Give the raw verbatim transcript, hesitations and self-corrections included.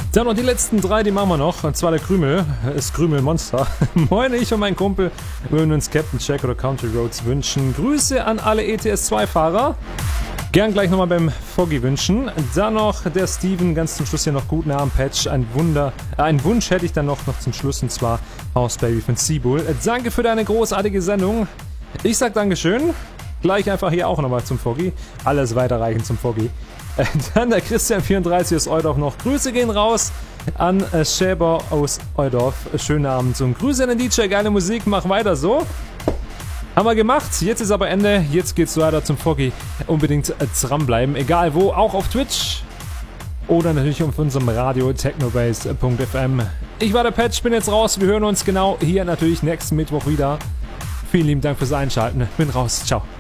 Dann noch die letzten drei, die machen wir noch. Und zwar der Krümel, das Krümelmonster. Moin, ich und mein Kumpel würden uns Captain Jack oder Country Roads wünschen. Grüße an alle E T S zwei Fahrer. Gern gleich nochmal beim Foggy wünschen. Dann noch der Steven, ganz zum Schluss hier noch guten Abend, Patch. Ein Wunder, äh, einen Wunsch hätte ich dann noch, noch zum Schluss, und zwar House Baby von Seabull. Danke für deine großartige Sendung. Ich sag Dankeschön. Gleich einfach hier auch nochmal zum Foggy. Alles weiterreichen zum Foggy. Äh, dann der Christian vierunddreißig aus Eudorf noch. Grüße gehen raus an äh, Schäber aus Eudorf. Schönen Abend und Grüße an den D J. Geile Musik, mach weiter so. Haben wir gemacht, jetzt ist aber Ende, jetzt geht's weiter zum Foggy. Unbedingt dranbleiben, egal wo, auch auf Twitch oder natürlich auf unserem Radio technobase punkt f m. Ich war der Patch, bin jetzt raus, wir hören uns genau hier natürlich nächsten Mittwoch wieder. Vielen lieben Dank fürs Einschalten, bin raus, ciao.